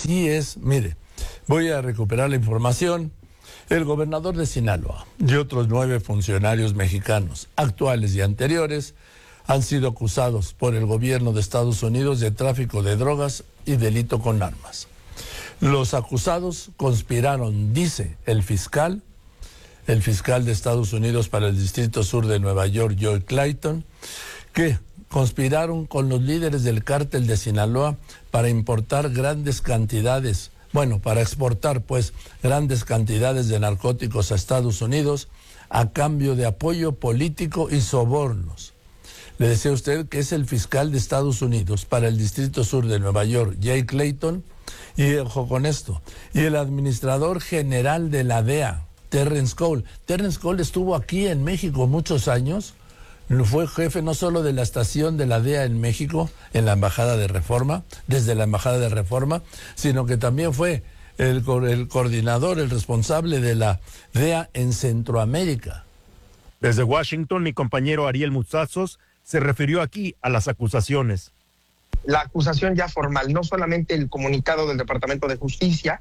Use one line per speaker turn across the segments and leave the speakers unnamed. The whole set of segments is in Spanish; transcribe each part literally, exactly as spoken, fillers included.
así es. Mire, voy a recuperar la información. El gobernador de Sinaloa y otros nueve funcionarios mexicanos, actuales y anteriores, han sido acusados por el gobierno de Estados Unidos de tráfico de drogas y delito con armas. Los acusados conspiraron, dice el fiscal, el fiscal de Estados Unidos para el Distrito Sur de Nueva York, Joe Clayton, que conspiraron con los líderes del cártel de Sinaloa para importar grandes cantidades, bueno, para exportar pues grandes cantidades de narcóticos a Estados Unidos a cambio de apoyo político y sobornos. Le decía a usted que es el fiscal de Estados Unidos para el Distrito Sur de Nueva York, Jay Clayton, y ojo con esto, y el administrador general de la D E A, Terrence Cole. Terrence Cole estuvo aquí en México muchos años, fue jefe no solo de la estación de la D E A en México, en la Embajada de Reforma, desde la Embajada de Reforma, sino que también fue el, el coordinador, el responsable de la D E A en Centroamérica.
Desde Washington, mi compañero Ariel Muzazos se refirió aquí a las acusaciones.
La acusación ya formal, no solamente el comunicado del Departamento de Justicia.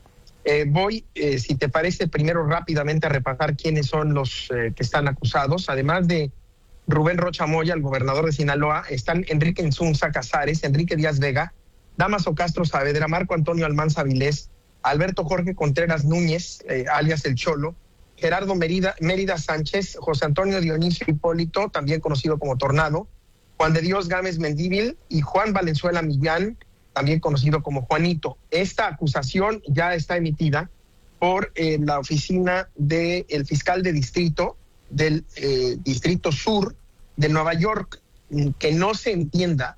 Eh, voy, eh, si te parece, primero rápidamente a repasar quiénes son los eh, que están acusados. Además de Rubén Rocha Moya, el gobernador de Sinaloa, están Enrique Insunza Casares, Enrique Díaz Vega, Damaso Castro Saavedra, Marco Antonio Almanza Vilés, Alberto Jorge Contreras Núñez, eh, alias El Cholo, Gerardo Mérida, Mérida Sánchez, José Antonio Dionisio Hipólito, también conocido como Tornado, Juan de Dios Gámez Mendívil y Juan Valenzuela Millán, también conocido como Juanito. Esta acusación ya está emitida por eh, la oficina del fiscal de distrito del eh, Distrito Sur de Nueva York. Que no se entienda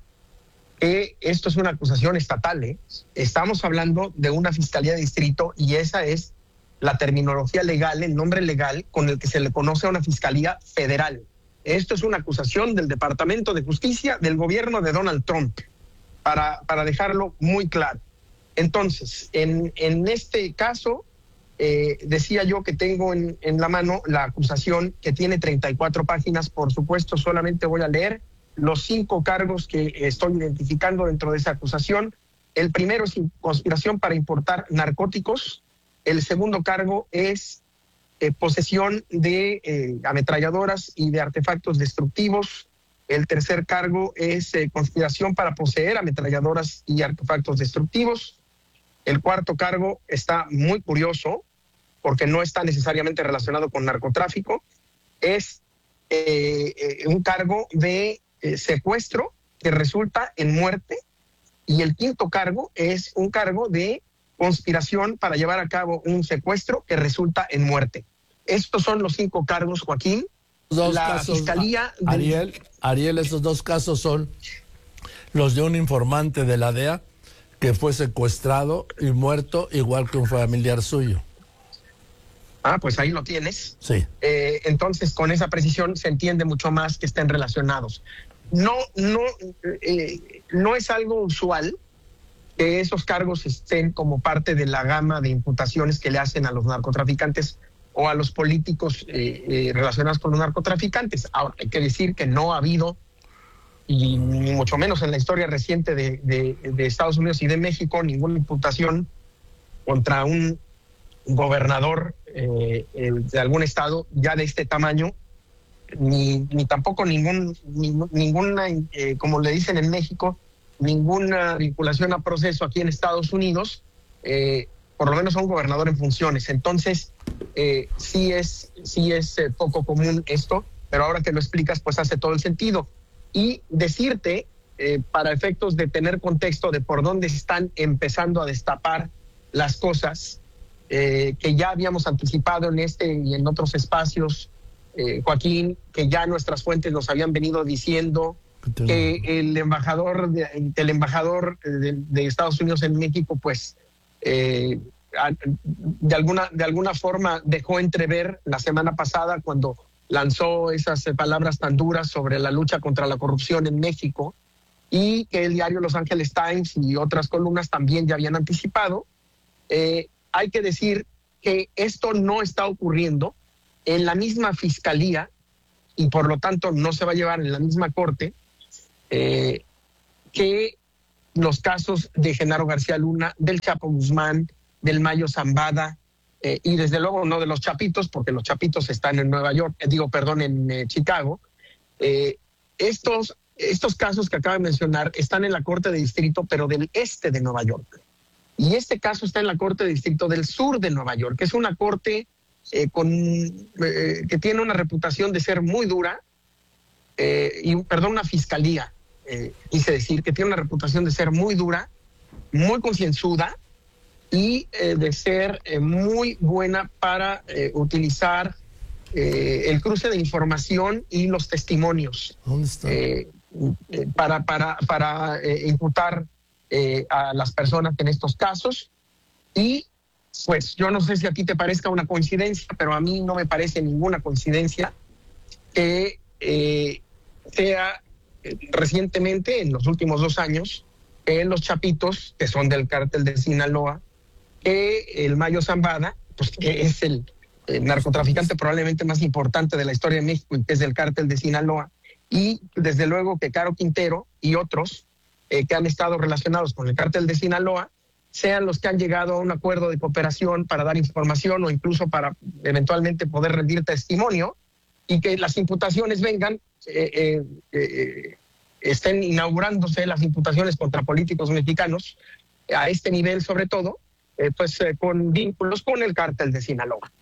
que esto es una acusación estatal, ¿eh? Estamos hablando de una fiscalía de distrito y esa es la terminología legal, el nombre legal con el que se le conoce a una fiscalía federal. Esto es una acusación del Departamento de Justicia del gobierno de Donald Trump, para, para dejarlo muy claro. Entonces, en, en este caso, eh, decía yo que tengo en, en la mano la acusación que tiene treinta y cuatro páginas. Por supuesto, solamente voy a leer los cinco cargos que estoy identificando dentro de esa acusación. El primero es conspiración para importar narcóticos. El segundo cargo es eh, posesión de eh, ametralladoras y de artefactos destructivos. El tercer cargo es eh, conspiración para poseer ametralladoras y artefactos destructivos. El cuarto cargo está muy curioso porque no está necesariamente relacionado con narcotráfico. Es eh, eh, un cargo de eh, secuestro que resulta en muerte. Y el quinto cargo es un cargo de conspiración para llevar a cabo un secuestro que resulta en muerte. Estos son los cinco cargos, Joaquín.
Dos
la
casos,
fiscalía de...
Ariel, Ariel, estos dos casos son los de un informante de la D E A que fue secuestrado y muerto igual que un familiar suyo.
Ah, pues ahí lo tienes.
Sí.
Eh, entonces, con esa precisión se entiende mucho más que estén relacionados. No, no, eh, no es algo usual que esos cargos estén como parte de la gama de imputaciones que le hacen a los narcotraficantes o a los políticos eh, eh, relacionados con los narcotraficantes. Ahora, hay que decir que no ha habido, y ni mucho menos en la historia reciente de, de, de Estados Unidos y de México, ninguna imputación contra un gobernador eh, eh, de algún estado ya de este tamaño, ni, ni tampoco ningún, ni, ninguna, eh, como le dicen en México, ninguna vinculación a proceso aquí en Estados Unidos, eh, por lo menos a un gobernador en funciones. Entonces, eh, sí es, sí es eh, poco común esto, pero ahora que lo explicas, pues hace todo el sentido. Y decirte, eh, para efectos de tener contexto de por dónde están empezando a destapar las cosas, eh, que ya habíamos anticipado en este y en otros espacios, eh, Joaquín, que ya nuestras fuentes nos habían venido diciendo que el embajador, de, el embajador de, de Estados Unidos en México, pues, eh, de alguna, de alguna forma dejó entrever la semana pasada cuando lanzó esas palabras tan duras sobre la lucha contra la corrupción en México, y que el diario Los Angeles Times y otras columnas también ya habían anticipado. Eh, hay que decir que esto no está ocurriendo en la misma fiscalía y por lo tanto no se va a llevar en la misma corte eh, que los casos de Genaro García Luna, del Chapo Guzmán, del Mayo Zambada, eh, y desde luego no de los Chapitos, porque los Chapitos están en Nueva York, eh, digo, perdón, en eh, Chicago. Eh, estos, estos casos que acabo de mencionar están en la Corte de Distrito, pero del este de Nueva York. Y este caso está en la Corte de Distrito del sur de Nueva York, que es una corte eh, con, eh, que tiene una reputación de ser muy dura, eh, y, perdón, una fiscalía, eh, quise decir, que tiene una reputación de ser muy dura, muy concienzuda, y eh, de ser eh, muy buena para eh, utilizar eh, el cruce de información y los testimonios.
¿Dónde está?
Eh, eh, para, para, para eh, imputar eh, a las personas en estos casos. Y pues yo no sé si a ti te parezca una coincidencia, pero a mí no me parece ninguna coincidencia que eh, sea eh, recientemente, en los últimos dos años, eh, los Chapitos, que son del cártel de Sinaloa, que el Mayo Zambada, pues que es el, el narcotraficante probablemente más importante de la historia de México y que es del cártel de Sinaloa, y desde luego que Caro Quintero y otros eh, que han estado relacionados con el cártel de Sinaloa sean los que han llegado a un acuerdo de cooperación para dar información o incluso para eventualmente poder rendir testimonio, y que las imputaciones vengan, eh, eh, eh, estén inaugurándose las imputaciones contra políticos mexicanos a este nivel, sobre todo, Eh, pues eh, con vínculos con el cártel de Sinaloa.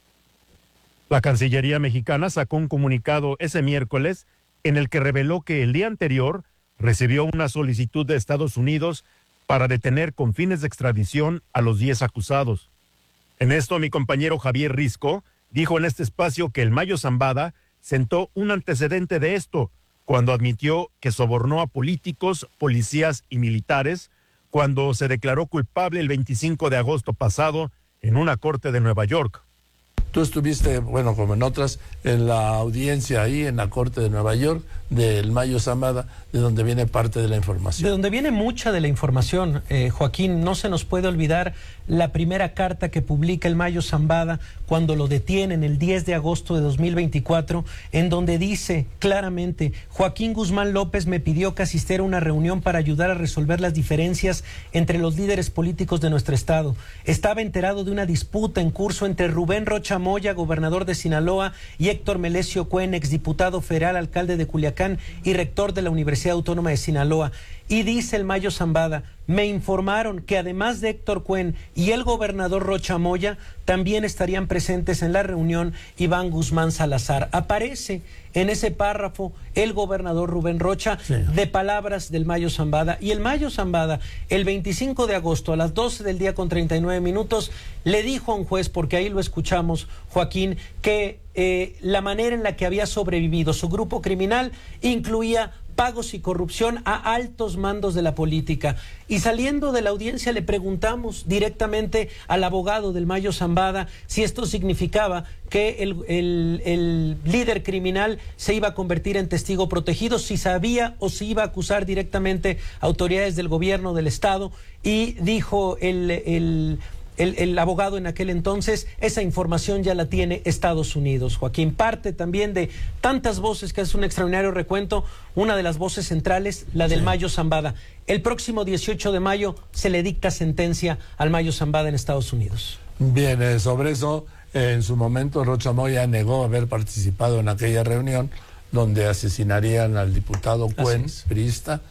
La Cancillería mexicana sacó un comunicado ese miércoles en el que reveló que el día anterior recibió una solicitud de Estados Unidos para detener con fines de extradición a los diez acusados. En esto, mi compañero Javier Risco dijo en este espacio que el Mayo Zambada sentó un antecedente de esto cuando admitió que sobornó a políticos, policías y militares cuando se declaró culpable el veinticinco de agosto pasado en una corte de Nueva York.
Tú estuviste, bueno, como en otras, en la audiencia ahí, en la Corte de Nueva York, del Mayo Zambada, de donde viene parte de la información.
De donde viene mucha de la información, eh, Joaquín. No se nos puede olvidar la primera carta que publica el Mayo Zambada cuando lo detienen el diez de agosto de dos mil veinticuatro, en donde dice claramente: Joaquín Guzmán López me pidió que asistiera a una reunión para ayudar a resolver las diferencias entre los líderes políticos de nuestro estado. Estaba enterado de una disputa en curso entre Rubén Rocha Moya, gobernador de Sinaloa, y Héctor Melesio Cuen, exdiputado federal, alcalde de Culiacán y rector de la Universidad Autónoma de Sinaloa. Y dice el Mayo Zambada: me informaron que además de Héctor Cuen y el gobernador Rocha Moya, también estarían presentes en la reunión Iván Guzmán Salazar. Aparece en ese párrafo el gobernador Rubén Rocha, sí, de palabras del Mayo Zambada. Y el Mayo Zambada, el veinticinco de agosto a las doce del día con treinta y nueve minutos, le dijo a un juez, porque ahí lo escuchamos, Joaquín, que eh, la manera en la que había sobrevivido su grupo criminal incluía pagos y corrupción a altos mandos de la política. Y saliendo de la audiencia le preguntamos directamente al abogado del Mayo Zambada si esto significaba que el, el, el líder criminal se iba a convertir en testigo protegido, si sabía o si iba a acusar directamente a autoridades del gobierno del estado, y dijo el... el El, el abogado en aquel entonces: esa información ya la tiene Estados Unidos, Joaquín. Parte también de tantas voces que hace un extraordinario recuento, una de las voces centrales, la del sí. Mayo Zambada. El próximo dieciocho de mayo se le dicta sentencia al Mayo Zambada en Estados Unidos.
Bien, eh, sobre eso, eh, en su momento Rocha Moya negó haber participado en aquella reunión donde asesinarían al diputado Cuen, priista,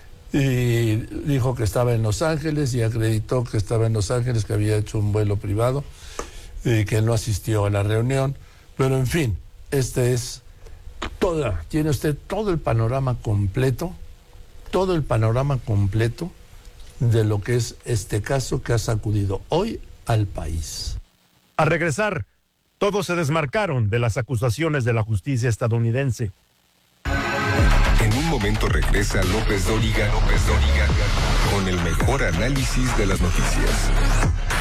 y dijo que estaba en Los Ángeles y acreditó que estaba en Los Ángeles, que había hecho un vuelo privado y que no asistió a la reunión. Pero en fin, este es toda, tiene usted todo el panorama completo, todo el panorama completo de lo que es este caso que ha sacudido hoy al país.
Al regresar, todos se desmarcaron de las acusaciones de la justicia estadounidense.
En un momento regresa López Dóriga, López Dóriga, con el mejor análisis de las noticias.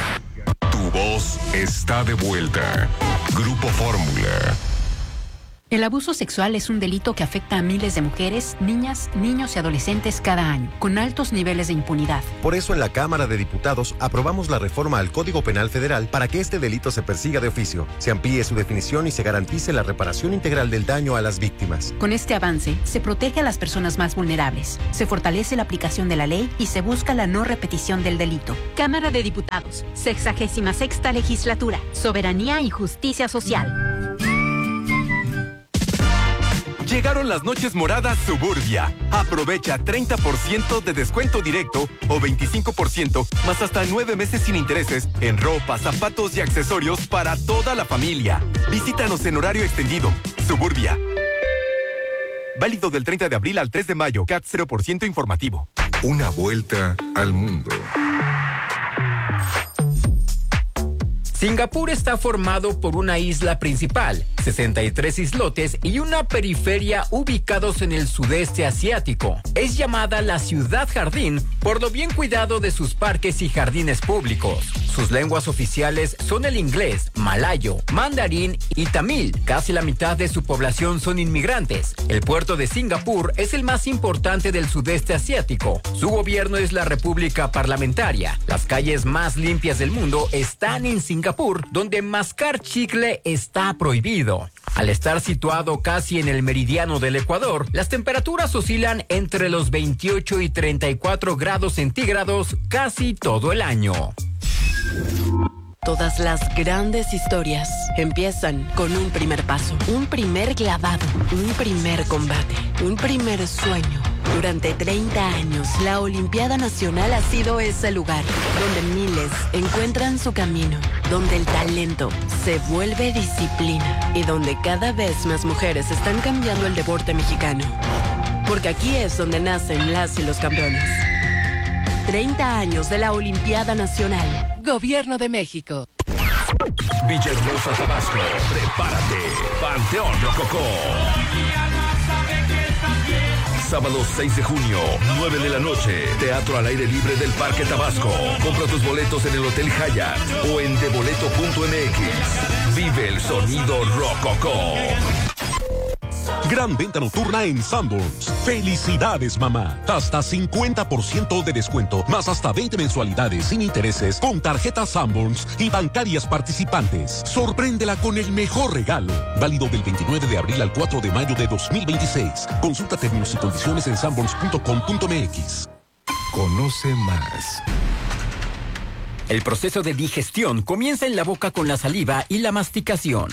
Tu voz está de vuelta. Grupo Fórmula.
El abuso sexual es un delito que afecta a miles de mujeres, niñas, niños y adolescentes cada año, con altos niveles de impunidad.
Por eso en la Cámara de Diputados aprobamos la reforma al Código Penal Federal para que este delito se persiga de oficio, se amplíe su definición y se garantice la reparación integral del daño a las víctimas.
Con este avance, se protege a las personas más vulnerables, se fortalece la aplicación de la ley y se busca la no repetición del delito.
Cámara de Diputados, sexagésima sexta legislatura, soberanía y justicia social.
Llegaron las noches moradas Suburbia. Aprovecha treinta por ciento de descuento directo o veinticinco por ciento más hasta nueve meses sin intereses en ropa, zapatos y accesorios para toda la familia. Visítanos en horario extendido. Suburbia. Válido del treinta de abril al tres de mayo. C A T cero por ciento informativo.
Una vuelta al mundo.
Singapur está formado por una isla principal, sesenta y tres islotes y una periferia ubicados en el sudeste asiático. Es llamada la ciudad jardín por lo bien cuidado de sus parques y jardines públicos. Sus lenguas oficiales son el inglés, malayo, mandarín y tamil. Casi la mitad de su población son inmigrantes. El puerto de Singapur es el más importante del sudeste asiático. Su gobierno es la República Parlamentaria. Las calles más limpias del mundo están en Singapur, donde mascar chicle está prohibido. Al estar situado casi en el meridiano del Ecuador, las temperaturas oscilan entre los veintiocho y treinta y cuatro grados centígrados casi todo el año.
Todas las grandes historias empiezan con un primer paso, un primer clavado, un primer combate, un primer sueño. Durante treinta años, la Olimpiada Nacional ha sido ese lugar donde miles encuentran su camino, donde el talento se vuelve disciplina y donde cada vez más mujeres están cambiando el deporte mexicano. Porque aquí es donde nacen las y los campeones. treinta años de la Olimpiada Nacional. Gobierno de México.
Villahermosa, Tabasco. Prepárate. Panteón Rococó. Sábado seis de junio, nueve de la noche. Teatro al aire libre del Parque Tabasco. Compra tus boletos en el Hotel Hyatt o en deboleto punto m x. Vive el sonido Rococó.
Gran venta nocturna en Sanborns. ¡Felicidades, mamá! Hasta cincuenta por ciento de descuento, más hasta veinte mensualidades sin intereses con tarjetas Sanborns y bancarias participantes. Sorpréndela con el mejor regalo. Válido del veintinueve de abril al cuatro de mayo de dos mil veintiséis. Consulta términos y condiciones en sanborns punto com punto m x.
Conoce más.
El proceso de digestión comienza en la boca con la saliva y la masticación.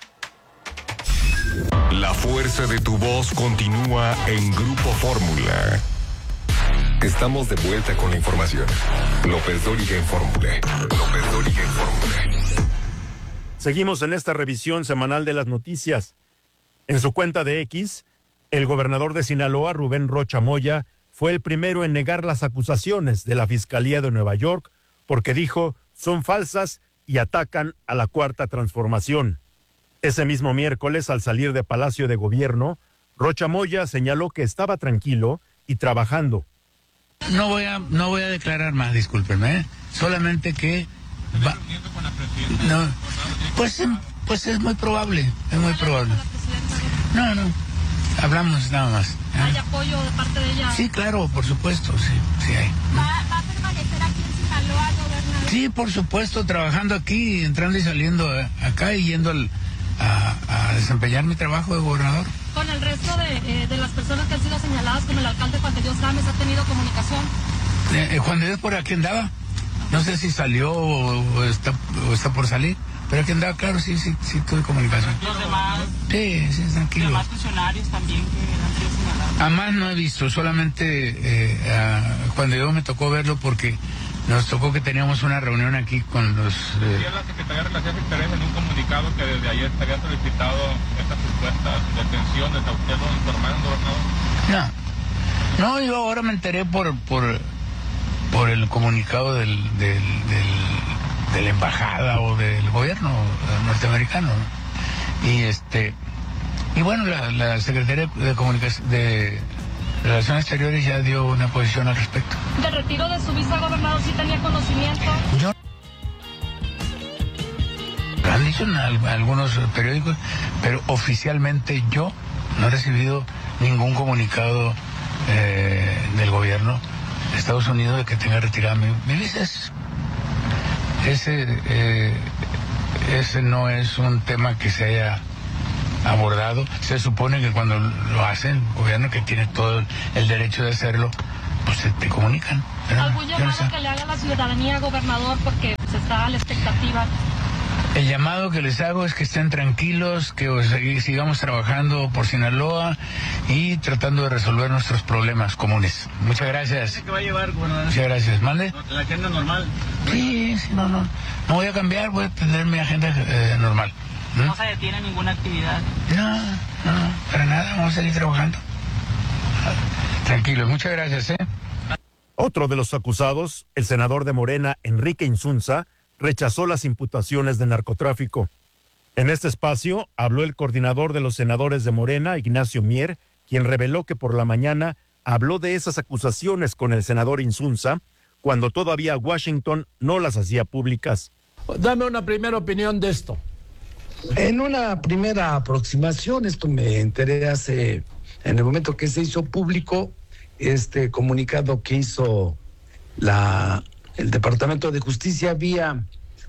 La fuerza de tu voz continúa en Grupo Fórmula. Estamos de vuelta con la información. López Dóriga en Fórmula. López Dóriga en Fórmula.
Seguimos en esta revisión semanal de las noticias. En su cuenta de X, el gobernador de Sinaloa, Rubén Rocha Moya, fue el primero en negar las acusaciones de la Fiscalía de Nueva York porque dijo son falsas y atacan a la Cuarta Transformación. Ese mismo miércoles, al salir de Palacio de Gobierno, Rocha Moya señaló que estaba tranquilo y trabajando.
No voy a, no voy a declarar más, discúlpenme, ¿eh? Solamente que va, no, pues, pues es muy probable, es muy probable. No, no, hablamos nada más. ¿eh?
¿Hay apoyo de parte de ella?
Sí, claro, por supuesto, sí, sí hay.
¿Va, va a permanecer aquí en Sinaloa, gobernador?
Sí, por supuesto, trabajando aquí, entrando y saliendo acá y yendo al... A, a desempeñar mi trabajo de gobernador.
¿Con el resto de, eh, de las personas que han sido señaladas como el alcalde Juan de Dios Gámez ha tenido comunicación?
Eh, eh, Juan de Dios por aquí andaba. No sé si salió o, o, está, o está por salir, pero aquí andaba, claro, sí, sí, sí tuve comunicación.
¿Los demás?
Sí, sí, tranquilo.
¿Los demás funcionarios también que han sido señalados?
Además no he visto, solamente eh, a Juan de Dios me tocó verlo porque nos tocó que teníamos una reunión aquí con los... Eh...
Sí, la Secretaría de Relaciones Exteriores en un comunicado que desde ayer se había solicitado estas supuestas detenciones. ¿A usted lo informaron, gobernador?
No, no, yo ahora me enteré por por, por el comunicado del, del, del, de la embajada o del gobierno norteamericano, ¿no? Y este... Y bueno, la, la Secretaría de Comunicación... de Relaciones Exteriores ya dio una posición al respecto.
¿Del retiro de su visa, gobernador, sí tenía conocimiento?
Yo... Randy, dicho en al, algunos periódicos, pero oficialmente yo no he recibido ningún comunicado eh, del gobierno de Estados Unidos de que tenga retirada mi, mi visa. Ese, eh, ese no es un tema que se haya abordado. Se supone que cuando lo hacen, el gobierno que tiene todo el derecho de hacerlo, pues se te comunican.
¿Algún llamado que le haga a la ciudadanía, gobernador, porque se está a la expectativa?
El llamado que les hago es que estén tranquilos, que sigamos trabajando por Sinaloa y tratando de resolver nuestros problemas comunes. Muchas gracias.
¿Qué va a llevar, gobernador?
Muchas gracias. ¿Mande?
¿La agenda normal?
Sí, sí, no, no. No voy a cambiar, voy a tener mi agenda eh, normal.
¿Mm? ¿No se detiene ninguna actividad?
No, no, para nada, vamos a seguir trabajando. Tranquilos, muchas gracias, ¿eh?
Otro de los acusados, el senador de Morena, Enrique Insunza, rechazó las imputaciones de narcotráfico. En este espacio habló el coordinador de los senadores de Morena, Ignacio Mier, quien reveló que por la mañana habló de esas acusaciones con el senador Insunza, cuando todavía Washington no las hacía públicas.
Dame una primera opinión de esto.
En una primera aproximación, esto me enteré hace, en el momento que se hizo público, este comunicado que hizo la... el Departamento de Justicia vía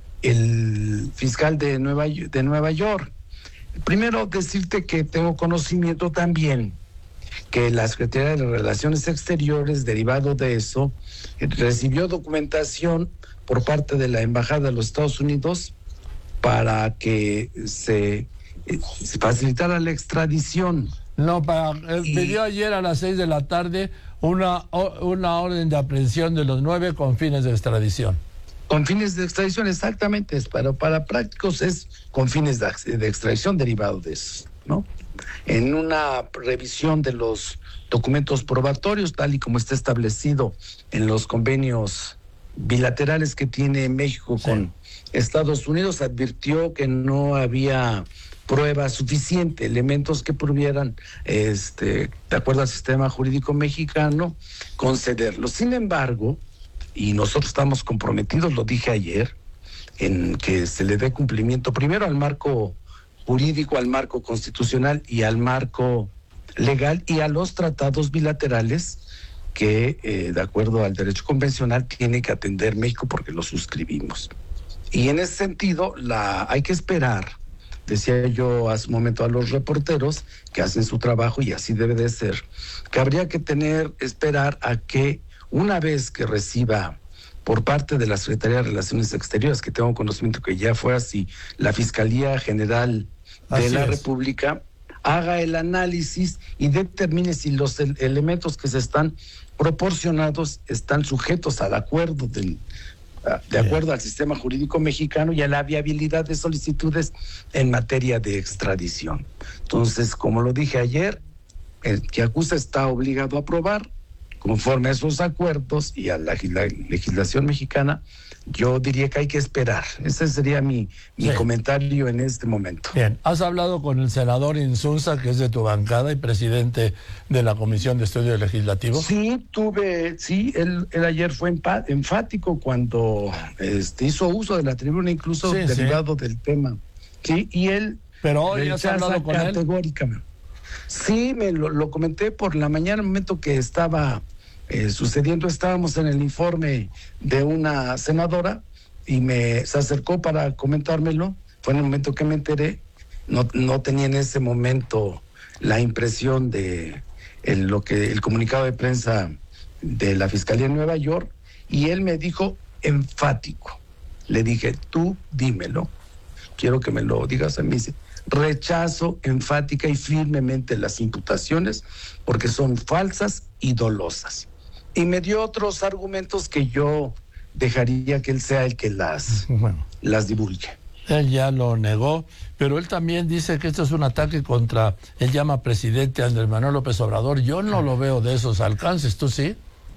el fiscal de Nueva, de Nueva York. Primero decirte que tengo conocimiento también que la Secretaría de Relaciones Exteriores, derivado de eso, recibió documentación por parte de la Embajada de los Estados Unidos para que se, se facilitara la extradición.
No, para, eh, y... pidió ayer a las seis de la tarde una, una orden de aprehensión de los nueve con fines de extradición.
Con fines de extradición, exactamente, pero para prácticos es con fines de, de extradición derivado de eso, ¿no? En una revisión de los documentos probatorios, tal y como está establecido en los convenios bilaterales que tiene México sí. con Estados Unidos, advirtió que no había prueba suficiente, elementos que pudieran, este, de acuerdo al sistema jurídico mexicano, concederlo. Sin embargo, y nosotros estamos comprometidos, lo dije ayer, en que se le dé cumplimiento primero al marco jurídico, al marco constitucional y al marco legal y a los tratados bilaterales que, eh, de acuerdo al derecho convencional, tiene que atender México porque lo suscribimos. Y en ese sentido, la hay que esperar. Decía yo hace un momento a los reporteros que hacen su trabajo y así debe de ser, que habría que tener, esperar a que una vez que reciba por parte de la Secretaría de Relaciones Exteriores, que tengo conocimiento que ya fue así, la Fiscalía General de así la es. República, haga el análisis y determine si los el, elementos que se están proporcionados están sujetos al acuerdo del de acuerdo al sistema jurídico mexicano y a la viabilidad de solicitudes en materia de extradición. Entonces, como lo dije ayer, el que acusa está obligado a probar conforme a esos acuerdos y a la, la legislación mexicana. Yo diría que hay que esperar. Ese sería mi, mi sí. comentario en este momento.
Bien, has hablado con el senador Insunza, que es de tu bancada y presidente de la Comisión de Estudios Legislativos.
Sí, tuve, sí, él, él ayer fue enfático cuando este, hizo uso de la tribuna, incluso sí, derivado sí. del tema. Sí, y él...
Pero hoy has hablado con
categóricamente. Él. Sí, me lo, lo comenté por la mañana, en el momento que estaba... Eh, sucediendo, estábamos en el informe de una senadora y me se acercó para comentármelo. Fue en el momento que me enteré. No, no tenía en ese momento la impresión de el, lo que el comunicado de prensa de la Fiscalía de Nueva York, y él me dijo enfático. Le dije, tú dímelo, quiero que me lo digas a mí. Rechazo enfática y firmemente las imputaciones porque son falsas y dolosas. Y me dio otros argumentos que yo dejaría que él sea el que las, bueno, las divulgue.
Él ya lo negó, pero él también dice que esto es un ataque contra, él llama presidente Andrés Manuel López Obrador. Yo no lo veo de esos alcances, ¿tú sí?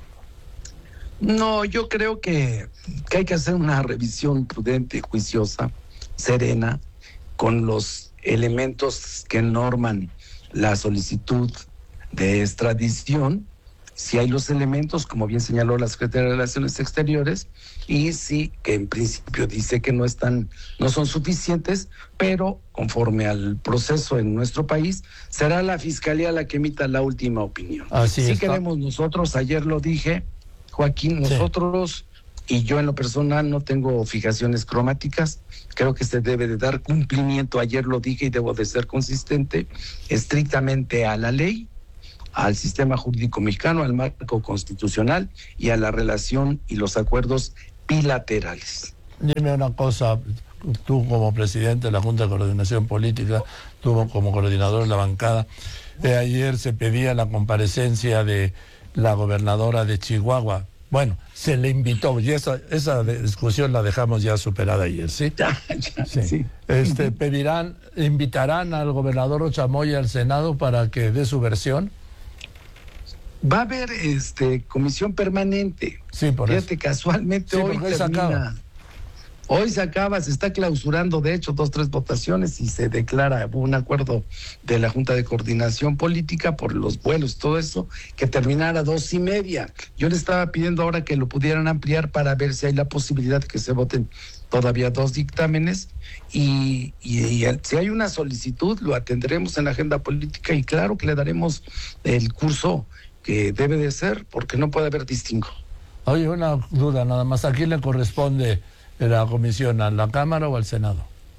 No, yo creo que, que hay que hacer una revisión prudente, juiciosa, serena, con los elementos que norman la solicitud de extradición, si hay los elementos, como bien señaló la Secretaría de Relaciones Exteriores, y sí, que en principio dice que no están, no son suficientes, pero conforme al proceso en nuestro país, será la Fiscalía la que emita la última opinión.
Así
sí
está.
queremos nosotros, ayer lo dije, Joaquín, nosotros, sí. y yo en lo personal no tengo fijaciones cromáticas, creo que se debe de dar cumplimiento, ayer lo dije y debo de ser consistente, estrictamente a la ley, al sistema jurídico mexicano, al marco constitucional y a la relación y los acuerdos bilaterales.
Dime una cosa, tú como presidente de la Junta de Coordinación Política, tú como coordinador de la bancada, de ayer se pedía la comparecencia de la gobernadora de Chihuahua. Bueno, se le invitó y esa, esa discusión la dejamos ya superada ayer, ¿sí?
Ya, ya,
sí.
sí.
Este, pedirán, invitarán al gobernador Ochamoya al Senado para que dé su versión.
Va a haber este comisión permanente.
Sí, por
Fíjate,
eso.
casualmente
Sí,
hoy
porque hoy se
termina.
acaba.
Hoy se acaba, se está clausurando, de hecho, dos, tres votaciones y se declara un acuerdo de la Junta de Coordinación Política por los vuelos, todo eso, que terminara a dos y media. Yo le estaba pidiendo ahora que lo pudieran ampliar para ver si hay la posibilidad de que se voten todavía dos dictámenes y, y, y el, si hay una solicitud, lo atendremos en la agenda política y claro que le daremos el curso que debe de ser, porque no puede haber distingo.
Oye, una duda nada más, ¿a quién le corresponde la comisión, a la Cámara o al Senado?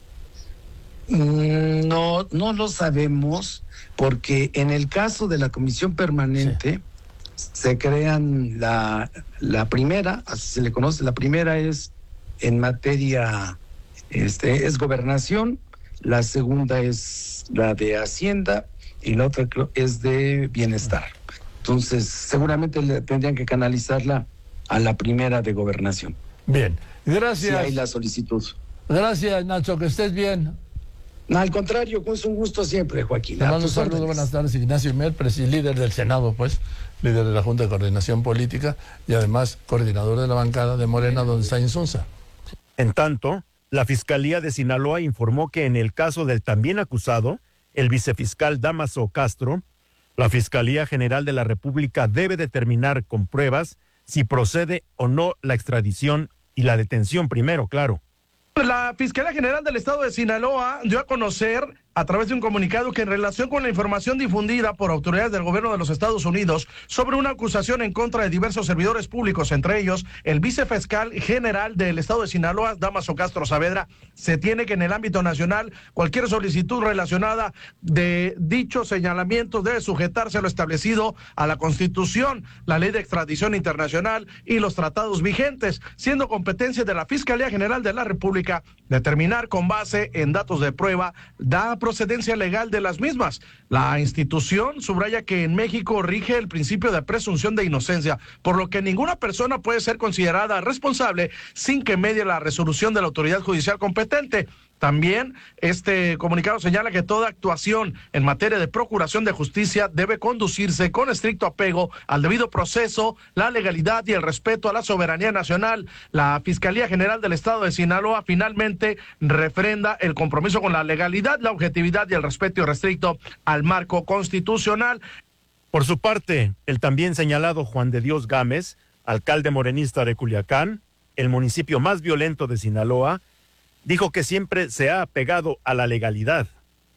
Mm, no, no lo sabemos, porque en el caso de la comisión permanente sí. se crean la, la primera, así se le conoce, la primera es en materia, este, es gobernación, la segunda es la de Hacienda y la otra es de bienestar. Entonces, seguramente le tendrían que canalizarla a la primera de gobernación.
Bien, gracias.
Si hay la solicitud.
Gracias, Nacho, que estés bien.
No, al contrario, es un gusto siempre, Joaquín.
Te mando un saludo, buenas tardes. Ignacio Mier, líder del Senado, pues, líder de la Junta de Coordinación Política y además coordinador de la bancada de Morena, donde está Insunza.
En tanto, la Fiscalía de Sinaloa informó que en el caso del también acusado, el vicefiscal Dámaso Castro, la Fiscalía General de la República debe determinar con pruebas si procede o no la extradición y la detención primero, claro.
La Fiscalía General del Estado de Sinaloa dio a conocer a través de un comunicado que en relación con la información difundida por autoridades del gobierno de los Estados Unidos sobre una acusación en contra de diversos servidores públicos, entre ellos el vicefiscal general del Estado de Sinaloa, Dámaso Castro Saavedra, se tiene que en el ámbito nacional cualquier solicitud relacionada de dichos señalamientos debe sujetarse a lo establecido a la Constitución, la Ley de Extradición Internacional y los tratados vigentes, siendo competencia de la Fiscalía General de la República determinar con base en datos de prueba la procedencia legal de las mismas. La institución subraya que en México rige el principio de presunción de inocencia, por lo que ninguna persona puede ser considerada responsable sin que medie la resolución de la autoridad judicial competente. También este comunicado señala que toda actuación en materia de procuración de justicia debe conducirse con estricto apego al debido proceso, la legalidad y el respeto a la soberanía nacional. La Fiscalía General del Estado de Sinaloa finalmente refrenda el compromiso con la legalidad, la objetividad y el respeto irrestricto al marco constitucional.
Por su parte, el también señalado Juan de Dios Gámez, alcalde morenista de Culiacán, el municipio más violento de Sinaloa, dijo que siempre se ha apegado a la legalidad.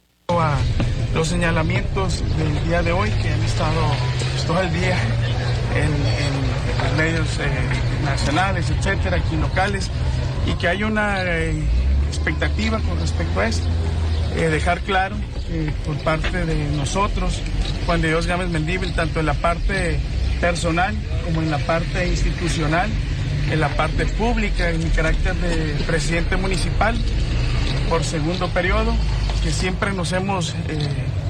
A los señalamientos del día de hoy que han estado pues, todo el día en, en los medios eh, nacionales, etcétera, aquí locales, y que hay una eh, expectativa con respecto a esto. Eh, dejar claro eh, por parte de nosotros, Juan de Dios Gámez Mendívil, tanto en la parte personal como en la parte institucional, en la parte pública, en mi carácter de presidente municipal por segundo periodo, que siempre nos hemos eh,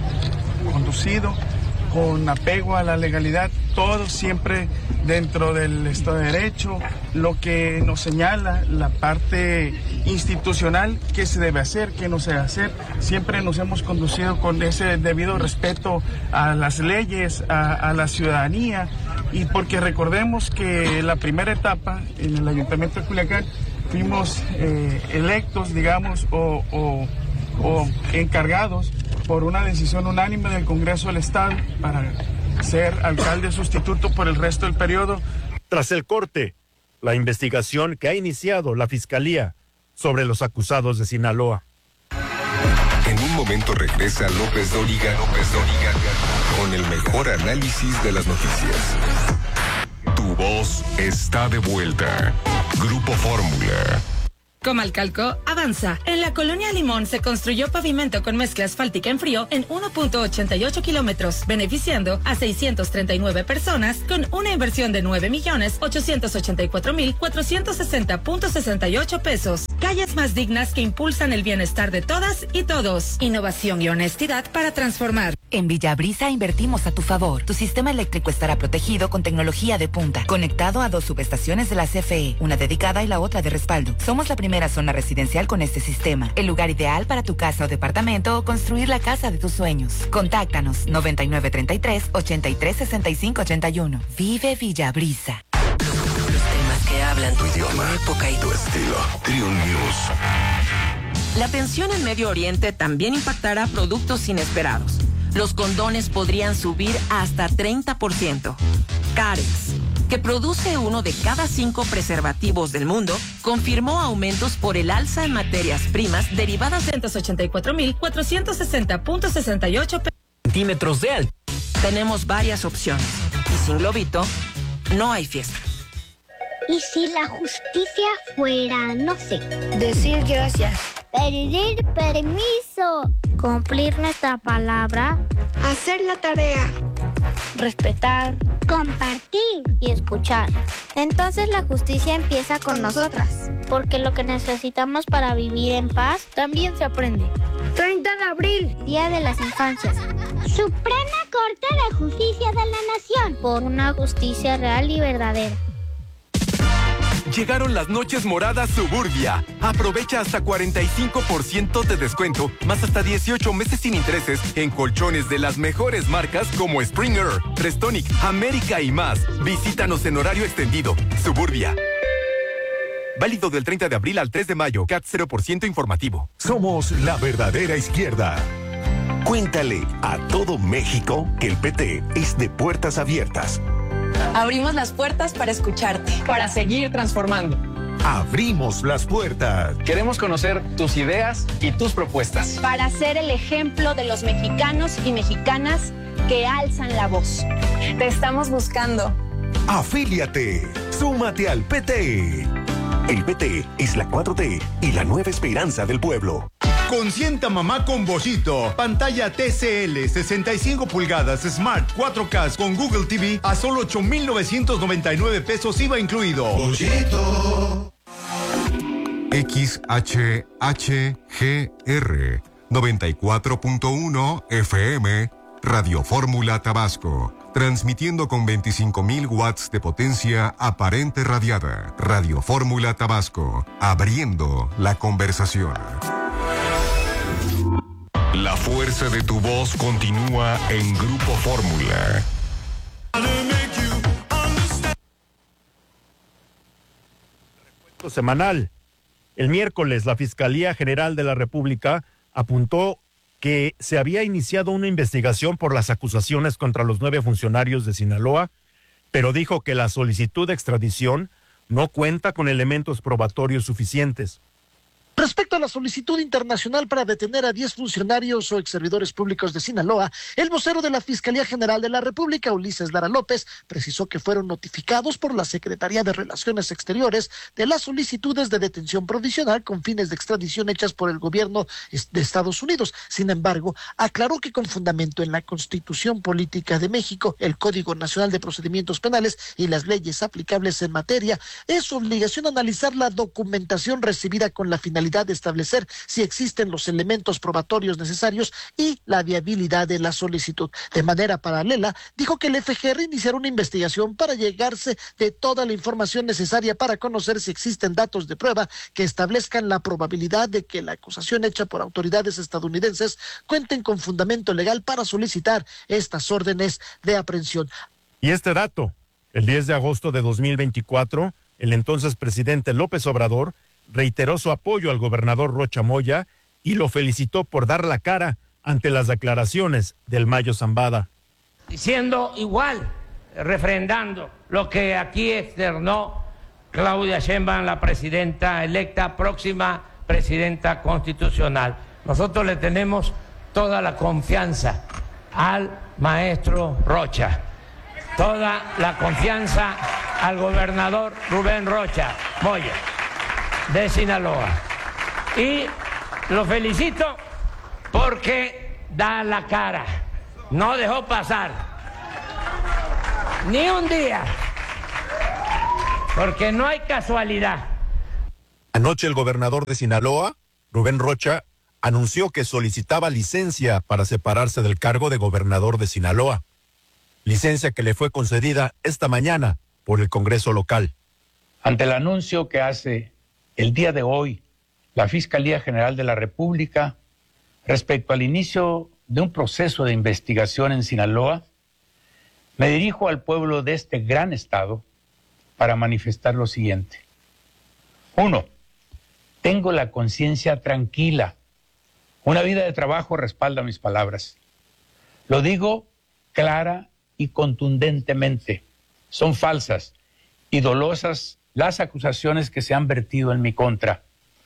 conducido con apego a la legalidad, todo siempre dentro del Estado de Derecho, lo que nos señala la parte institucional, qué se debe hacer, qué no se debe hacer. Siempre nos hemos conducido con ese debido respeto a las leyes, a, a la ciudadanía, y porque recordemos que la primera etapa en el Ayuntamiento de Culiacán fuimos eh, electos, digamos, o, o, o encargados por una decisión unánime del Congreso del Estado para ser alcalde sustituto por el resto del periodo.
Tras el corte, la investigación que ha iniciado la Fiscalía sobre los acusados de Sinaloa.
En un momento regresa López Dóriga, López Dóriga, con el mejor análisis de las noticias. Tu voz está de vuelta. Grupo Fórmula.
Comalcalco avanza. En la colonia Limón se construyó pavimento con mezcla asfáltica en frío en uno punto ochenta y ocho kilómetros, beneficiando a seiscientas treinta y nueve personas con una inversión de nueve millones ochocientos ochenta y cuatro mil cuatrocientos sesenta punto sesenta y ocho pesos. Calles más dignas que impulsan el bienestar de todas y todos. Innovación y honestidad para transformar.
En Villabrisa invertimos a tu favor. Tu sistema eléctrico estará protegido con tecnología de punta, conectado a dos subestaciones de la C F E, una dedicada y la otra de respaldo. Somos la primera zona residencial con este sistema, el lugar ideal para tu casa o departamento o construir la casa de tus sueños. Contáctanos noventa y nueve treinta y tres ochenta y tres sesenta y cinco ochenta y uno. Vive Villabrisa.
Los temas que hablan tu idioma, época y tu estilo. Triun News.
La tensión en Medio Oriente también impactará productos inesperados. Los condones podrían subir hasta treinta por ciento. Carex, que produce uno de cada cinco preservativos del mundo, confirmó aumentos por el alza en materias primas derivadas de
ciento ochenta y cuatro mil cuatrocientos sesenta punto sesenta y ocho
centímetros de alto.
Tenemos varias opciones y sin globito no hay fiesta.
¿Y si la justicia fuera, no sé, decir gracias, pedir permiso, cumplir nuestra palabra, hacer la tarea, respetar, compartir y escuchar? Entonces la justicia empieza con nosotras, porque lo que necesitamos para vivir en paz también se aprende. treinta de abril, Día de las Infancias. Suprema Corte de Justicia de la Nación, por una justicia real y verdadera.
Llegaron las noches moradas Suburbia. Aprovecha hasta cuarenta y cinco por ciento de descuento, más hasta dieciocho meses sin intereses en colchones de las mejores marcas como Springer, Restonic, América y más. Visítanos en horario extendido. Suburbia. Válido del treinta de abril al tres de mayo. C A T cero por ciento informativo.
Somos la verdadera izquierda. Cuéntale a todo México que el P T es de puertas abiertas.
Abrimos las puertas para escucharte, para seguir transformando.
Abrimos las puertas.
Queremos conocer tus ideas y tus propuestas.
Para ser el ejemplo de los mexicanos y mexicanas que alzan la voz. Te estamos buscando.
Afíliate. Súmate al P T. El P T es la cuatro T y la nueva esperanza del pueblo.
Consienta mamá con Bollito. Pantalla T C L sesenta y cinco pulgadas Smart cuatro K con Google T V a solo ocho mil novecientos noventa y nueve pesos I V A incluido. Bollito.
X H H G R noventa y cuatro punto uno F M Radio Fórmula Tabasco. Transmitiendo con veinticinco mil watts de potencia aparente radiada. Radio Fórmula Tabasco. Abriendo la conversación.
La fuerza de tu voz continúa en Grupo Fórmula.
Semanal. El miércoles, la Fiscalía General de la República apuntó que se había iniciado una investigación por las acusaciones contra los nueve funcionarios de Sinaloa, pero dijo que la solicitud de extradición no cuenta con elementos probatorios suficientes.
Respecto a la solicitud internacional para detener a diez funcionarios o exservidores públicos de Sinaloa, el vocero de la Fiscalía General de la República, Ulises Lara López, precisó que fueron notificados por la Secretaría de Relaciones Exteriores de las solicitudes de detención provisional con fines de extradición hechas por el gobierno de Estados Unidos. Sin embargo, aclaró que con fundamento en la Constitución Política de México, el Código Nacional de Procedimientos Penales y las leyes aplicables en materia, es su obligación analizar la documentación recibida con la finalidad de establecer si existen los elementos probatorios necesarios y la viabilidad de la solicitud. De manera paralela, dijo que el F G R iniciará una investigación para llegarse de toda la información necesaria para conocer si existen datos de prueba que establezcan la probabilidad de que la acusación hecha por autoridades estadounidenses cuenten con fundamento legal para solicitar estas órdenes de aprehensión.
Y este dato, el diez de agosto de dos mil veinticuatro, el entonces presidente López Obrador reiteró su apoyo al gobernador Rocha Moya y lo felicitó por dar la cara ante las declaraciones del Mayo Zambada.
diciendo igual, refrendando lo que aquí externó Claudia Sheinbaum, la presidenta electa, próxima presidenta constitucional. Nosotros le tenemos toda la confianza al maestro Rocha, toda la confianza al gobernador Rubén Rocha Moya de Sinaloa. Y lo felicito porque da la cara, no dejó pasar ni un día, porque no hay casualidad.
Anoche el gobernador de Sinaloa, Rubén Rocha, anunció que solicitaba licencia para separarse del cargo de gobernador de Sinaloa. Licencia que le fue concedida esta mañana por el Congreso local.
Ante el anuncio que hace el día de hoy la Fiscalía General de la República respecto al inicio de un proceso de investigación en Sinaloa, me dirijo al pueblo de este gran estado para manifestar lo siguiente. Uno, tengo la conciencia tranquila. Una vida de trabajo respalda mis palabras. Lo digo clara y contundentemente. Son falsas y dolosas las acusaciones que se han vertido en mi contra.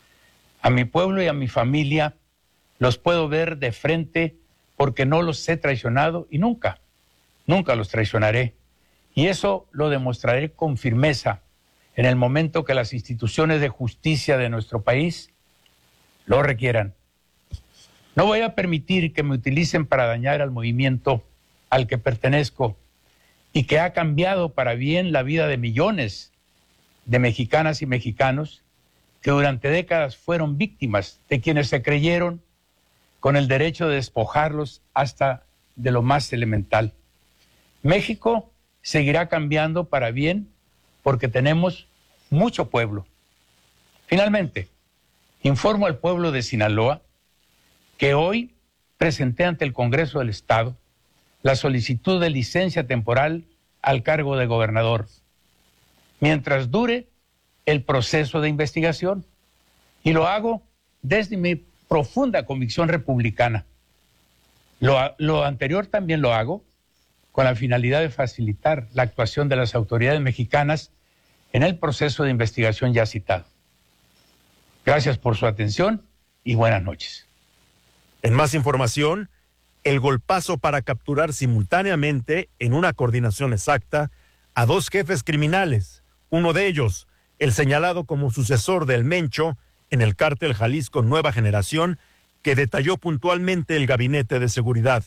A mi pueblo y a mi familia los puedo ver de frente porque no los he traicionado y nunca, nunca los traicionaré. Y eso lo demostraré con firmeza en el momento que las instituciones de justicia de nuestro país lo requieran. No voy a permitir que me utilicen para dañar al movimiento al que pertenezco y que ha cambiado para bien la vida de millones de mexicanas y mexicanos que durante décadas fueron víctimas de quienes se creyeron con el derecho de despojarlos hasta de lo más elemental. México seguirá cambiando para bien porque tenemos mucho pueblo. Finalmente, informo al pueblo de Sinaloa que hoy presenté ante el Congreso del Estado la solicitud de licencia temporal al cargo de gobernador, mientras dure el proceso de investigación, y lo hago desde mi profunda convicción republicana. Lo, lo anterior también lo hago con la finalidad de facilitar la actuación de las autoridades mexicanas en el proceso de investigación ya citado. Gracias por su atención y buenas noches.
En más información, el golpazo para capturar simultáneamente, en una coordinación exacta, a dos jefes criminales, uno de ellos, el señalado como sucesor del Mencho en el cártel Jalisco Nueva Generación, que detalló puntualmente el Gabinete de Seguridad.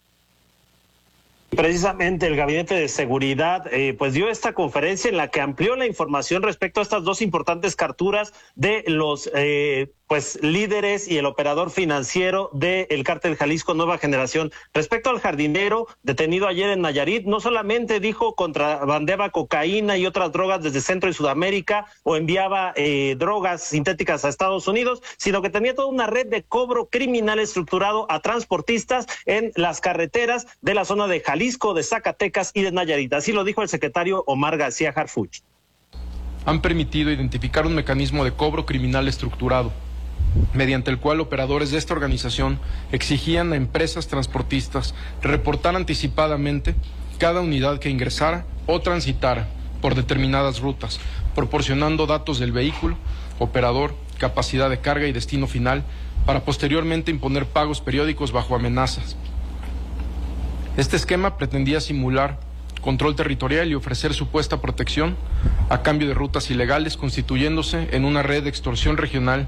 Precisamente el Gabinete de Seguridad eh, pues dio esta conferencia en la que amplió la información respecto a estas dos importantes capturas de los eh, pues líderes y el operador financiero del cártel Jalisco Nueva Generación. Respecto al jardinero detenido ayer en Nayarit, no solamente dijo contrabandeaba cocaína y otras drogas desde Centro y Sudamérica o enviaba eh, drogas sintéticas a Estados Unidos, sino que tenía toda una red de cobro criminal estructurado a transportistas en las carreteras de la zona de Jalisco, de Zacatecas y de Nayarit. Así lo dijo el secretario Omar García Harfuch.
Han permitido identificar un mecanismo de cobro criminal estructurado, mediante el cual operadores de esta organización exigían a empresas transportistas reportar anticipadamente cada unidad que ingresara o transitara por determinadas rutas, proporcionando datos del vehículo, operador, capacidad de carga y destino final, para posteriormente imponer pagos periódicos bajo amenazas. Este esquema pretendía simular control territorial y ofrecer supuesta protección a cambio de rutas ilegales, constituyéndose en una red de extorsión regional.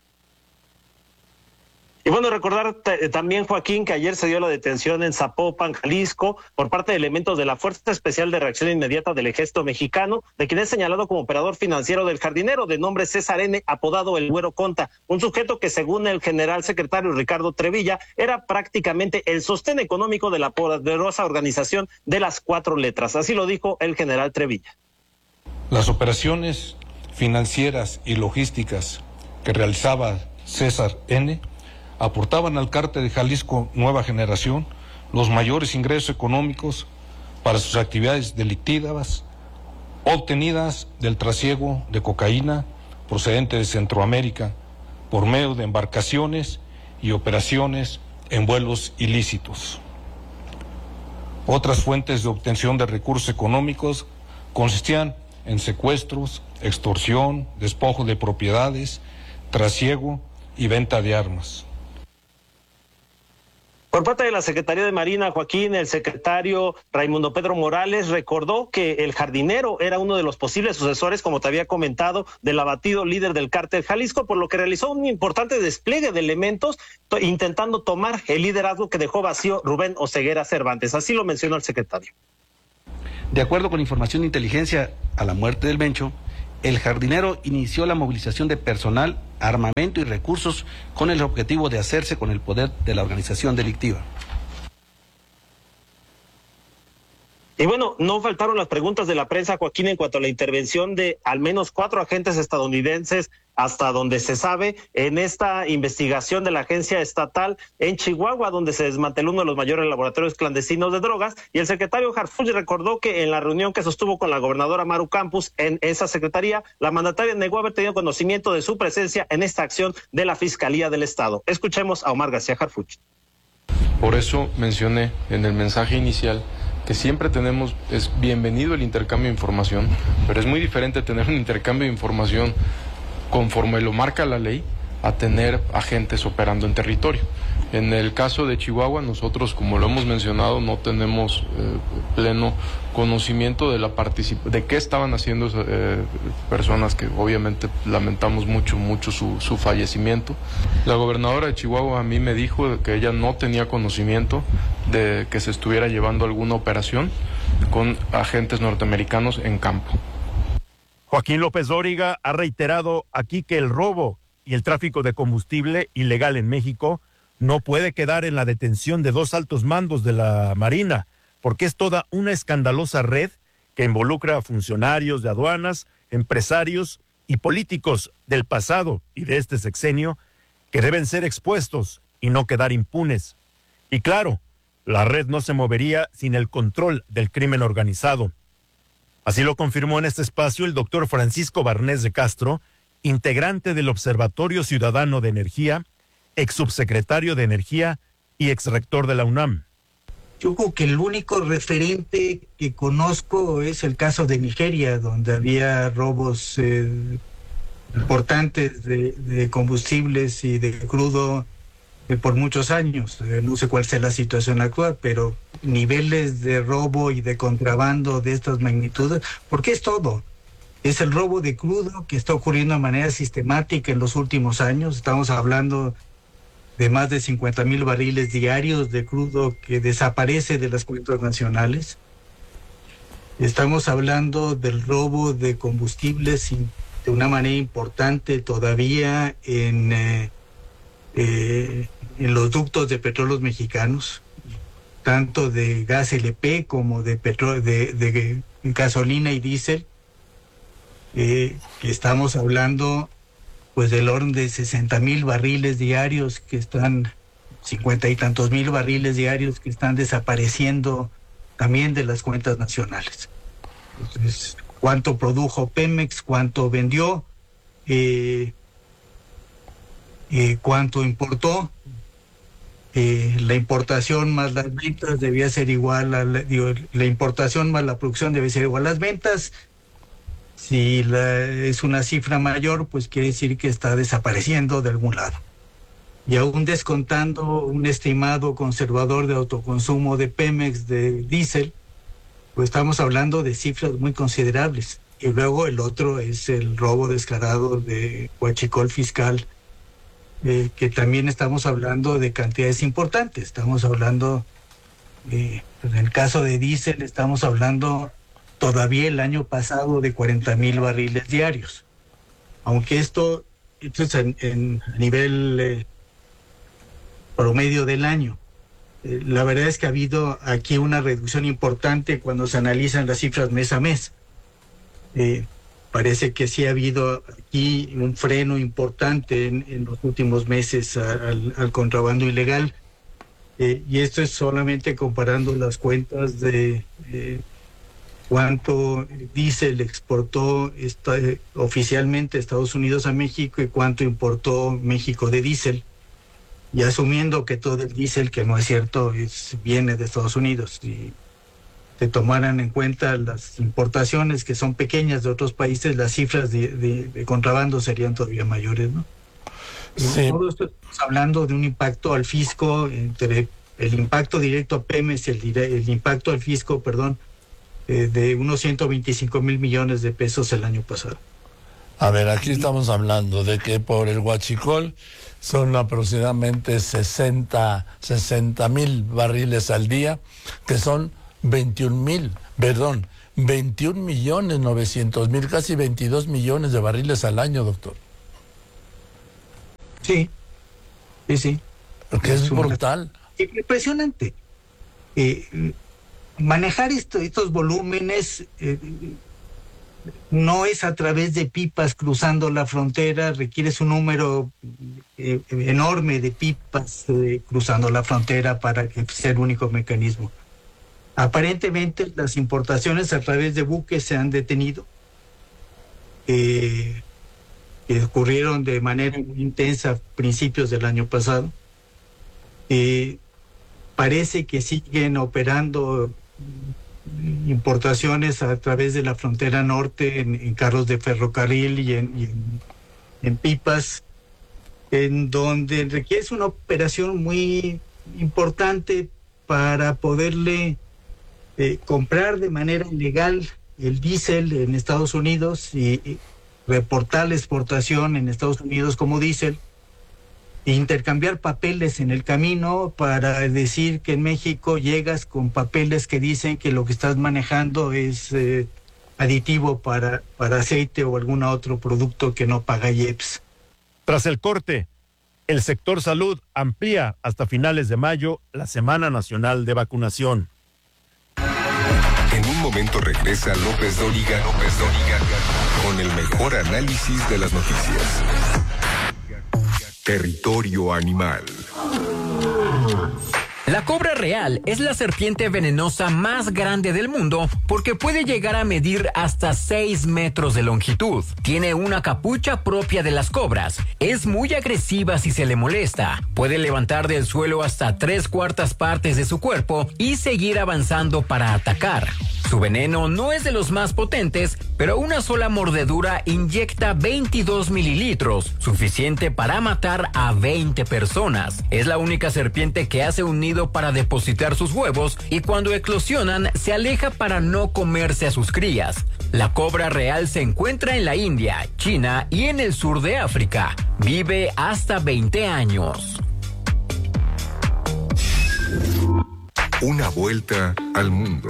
Y bueno, recordar también, Joaquín, que ayer se dio la detención en Zapopan, Jalisco, por parte de elementos de la Fuerza Especial de Reacción Inmediata del Ejército Mexicano, de quien es señalado como operador financiero del jardinero, de nombre César N., apodado El Güero Conta, un sujeto que, según el general secretario Ricardo Trevilla, era prácticamente el sostén económico de la poderosa organización de las cuatro letras. Así lo dijo el general Trevilla.
Las operaciones financieras y logísticas que realizaba César N. aportaban al cártel de Jalisco Nueva Generación los mayores ingresos económicos para sus actividades delictivas obtenidas del trasiego de cocaína procedente de Centroamérica por medio de embarcaciones y operaciones en vuelos ilícitos. Otras fuentes de obtención de recursos económicos consistían en secuestros, extorsión, despojo de propiedades, trasiego y venta de armas.
Por parte de la Secretaría de Marina, Joaquín, el secretario Raimundo Pedro Morales recordó que el jardinero era uno de los posibles sucesores, como te había comentado, del abatido líder del cártel Jalisco, por lo que realizó un importante despliegue de elementos to- intentando tomar el liderazgo que dejó vacío Rubén Oseguera Cervantes. Así lo mencionó el secretario.
De acuerdo con información de inteligencia, a la muerte del Mencho, el jardinero inició la movilización de personal, armamento y recursos con el objetivo de hacerse con el poder de la organización delictiva.
Y bueno, no faltaron las preguntas de la prensa, Joaquín, en cuanto a la intervención de al menos cuatro agentes estadounidenses, hasta donde se sabe, en esta investigación de la agencia estatal en Chihuahua, donde se desmanteló uno de los mayores laboratorios clandestinos de drogas. Y el secretario Harfuch recordó que en la reunión que sostuvo con la gobernadora Maru Campos en esa secretaría, la mandataria negó haber tenido conocimiento de su presencia en esta acción de la Fiscalía del Estado. Escuchemos a Omar García Harfuch.
Por eso mencioné en el mensaje inicial que siempre tenemos, es bienvenido el intercambio de información, pero es muy diferente tener un intercambio de información conforme lo marca la ley a tener agentes operando en territorio. En el caso de Chihuahua, nosotros, como lo hemos mencionado, no tenemos eh, pleno conocimiento de la particip- de qué estaban haciendo eh, personas que obviamente lamentamos mucho, mucho su, su fallecimiento. La gobernadora de Chihuahua a mí me dijo que ella no tenía conocimiento de que se estuviera llevando alguna operación con agentes norteamericanos en campo.
Joaquín López Dóriga ha reiterado aquí que el robo y el tráfico de combustible ilegal en México no puede quedar en la detención de dos altos mandos de la Marina, porque es toda una escandalosa red que involucra a funcionarios de aduanas, empresarios y políticos del pasado y de este sexenio que deben ser expuestos y no quedar impunes. Y claro, la red no se movería sin el control del crimen organizado. Así lo confirmó en este espacio el doctor Francisco Barnés de Castro, integrante del Observatorio Ciudadano de Energía, ex subsecretario de Energía y ex rector de la UNAM.
Yo creo que el único referente que conozco es el caso de Nigeria, donde había robos eh, importantes de, de combustibles y de crudo eh, por muchos años. Eh, no sé cuál sea la situación actual, pero niveles de robo y de contrabando de estas magnitudes, porque es todo. Es el robo de crudo que está ocurriendo de manera sistemática en los últimos años. Estamos hablando de más de cincuenta mil barriles diarios de crudo que desaparece de las cuentas nacionales. Estamos hablando del robo de combustibles de una manera importante todavía en, eh, eh, en los ductos de petróleos mexicanos, tanto de gas L P como de, petro- de, de gasolina y diésel. Eh, que estamos hablando pues del orden de sesenta mil barriles diarios que están, cincuenta y tantos mil barriles diarios que están desapareciendo también de las cuentas nacionales. Entonces, ¿cuánto produjo Pemex? ¿Cuánto vendió? Eh, eh, ¿Cuánto importó? Eh, la importación más las ventas debía ser igual a la, digo, la importación más la producción debe ser igual a las ventas. Si la, es una cifra mayor, pues quiere decir que está desapareciendo de algún lado. Y aún descontando un estimado conservador de autoconsumo de Pemex de diésel, pues estamos hablando de cifras muy considerables. Y luego el otro es el robo descarado de huachicol fiscal, eh, que también estamos hablando de cantidades importantes. Estamos hablando, eh, en el caso de diésel, estamos hablando todavía el año pasado de cuarenta mil barriles diarios. Aunque esto, esto es en, en, a nivel eh, promedio del año. Eh, la verdad es que ha habido aquí una reducción importante cuando se analizan las cifras mes a mes. Eh, parece que sí ha habido aquí un freno importante en, en los últimos meses a, al, al contrabando ilegal. Eh, y esto es solamente comparando las cuentas de eh, cuánto diésel exportó esta, eh, oficialmente Estados Unidos a México y cuánto importó México de diésel, y asumiendo que todo el diésel, que no es cierto, es, viene de Estados Unidos, y se tomaran en cuenta las importaciones que son pequeñas de otros países, las cifras de, de, de contrabando serían todavía mayores, ¿no? Sí. Todo esto estamos hablando de un impacto al fisco, entre el impacto directo a Pemex y el, el impacto al fisco, perdón, eh, de unos ciento veinticinco mil millones de pesos el año pasado.
A ver, aquí estamos hablando de que por el huachicol son aproximadamente sesenta mil barriles al día, que son veintiún mil, perdón, veintiún millones novecientos mil, casi veintidós millones de barriles al año, doctor.
Sí, sí, sí.
Porque es, es brutal.
Una... Impresionante. Eh, manejar esto, estos volúmenes eh, no es a través de pipas cruzando la frontera, requieres un número eh, enorme de pipas eh, cruzando la frontera para que sea el único mecanismo. Aparentemente las importaciones a través de buques se han detenido, eh, que ocurrieron de manera muy intensa a principios del año pasado. Eh, parece que siguen operando importaciones a través de la frontera norte en, en carros de ferrocarril y en, y en, en pipas, en donde requiere una operación muy importante para poderle eh, comprar de manera ilegal el diésel en Estados Unidos y, y reportar la exportación en Estados Unidos como diésel, e intercambiar papeles en el camino para decir que en México llegas con papeles que dicen que lo que estás manejando es eh, aditivo para, para aceite o algún otro producto que no paga I E P S.
Tras el corte, el sector salud amplía hasta finales de mayo la Semana Nacional de Vacunación.
En un momento regresa López Dóriga, López Dóriga, con el mejor análisis de las noticias. Territorio Animal.
La cobra real es la serpiente venenosa más grande del mundo porque puede llegar a medir hasta seis metros de longitud. Tiene una capucha propia de las cobras. Es muy agresiva si se le molesta. Puede levantar del suelo hasta tres cuartas partes de su cuerpo y seguir avanzando para atacar. Su veneno no es de los más potentes, pero una sola mordedura inyecta veintidós mililitros, suficiente para matar a veinte personas. Es la única serpiente que hace un nido para depositar sus huevos y cuando eclosionan se aleja para no comerse a sus crías. La cobra real se encuentra en la India, China y en el sur de África. Vive hasta veinte años.
Una vuelta al mundo.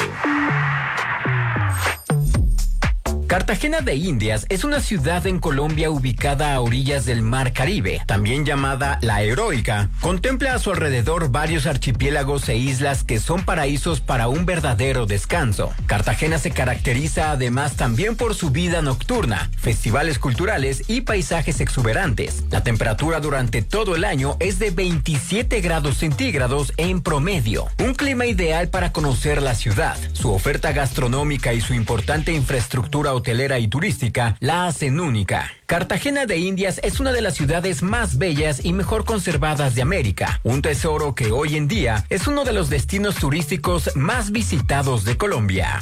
Cartagena de Indias es una ciudad en Colombia ubicada a orillas del Mar Caribe, también llamada La Heroica. Contempla a su alrededor varios archipiélagos e islas que son paraísos para un verdadero descanso. Cartagena se caracteriza además también por su vida nocturna, festivales culturales y paisajes exuberantes. La temperatura durante todo el año es de veintisiete grados centígrados en promedio. Un clima ideal para conocer la ciudad. Su oferta gastronómica y su importante infraestructura hotelera y turística la hacen única. Cartagena de Indias es una de las ciudades más bellas y mejor conservadas de América, un tesoro que hoy en día es uno de los destinos turísticos más visitados de Colombia.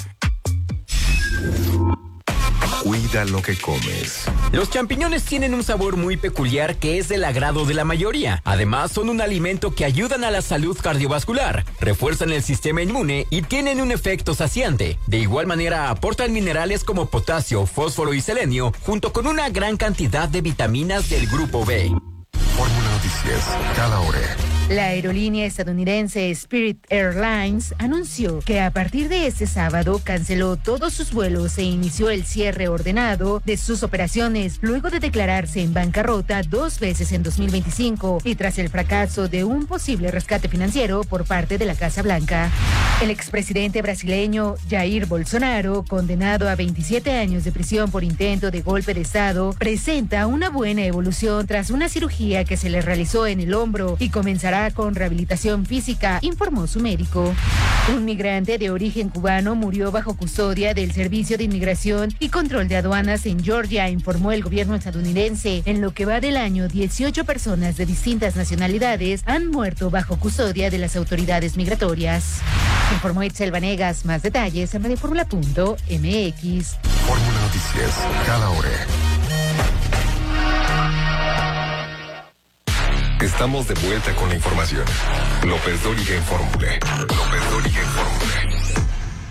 Cuida lo que comes.
Los champiñones tienen un sabor muy peculiar que es del agrado de la mayoría. Además, son un alimento que ayudan a la salud cardiovascular, refuerzan el sistema inmune y tienen un efecto saciante. De igual manera, aportan minerales como potasio, fósforo y selenio, junto con una gran cantidad de vitaminas del grupo B.
Fórmula Noticias, cada hora.
La aerolínea estadounidense Spirit Airlines anunció que a partir de este sábado canceló todos sus vuelos e inició el cierre ordenado de sus operaciones luego de declararse en bancarrota dos veces en dos mil veinticinco y tras el fracaso de un posible rescate financiero por parte de la Casa Blanca. El expresidente brasileño Jair Bolsonaro, condenado a veintisiete años de prisión por intento de golpe de Estado, presenta una buena evolución tras una cirugía que se le realizó en el hombro y comenzará con rehabilitación física, informó su médico. Un migrante de origen cubano murió bajo custodia del Servicio de Inmigración y Control de Aduanas en Georgia, informó el gobierno estadounidense. En lo que va del año, dieciocho personas de distintas nacionalidades han muerto bajo custodia de las autoridades migratorias. Informó Itzel Vanegas. Más detalles en radioformula punto m x.
Fórmula Noticias, cada hora. Estamos de vuelta con la información. López Dóriga en Fórmula. López Dóriga en Fórmula.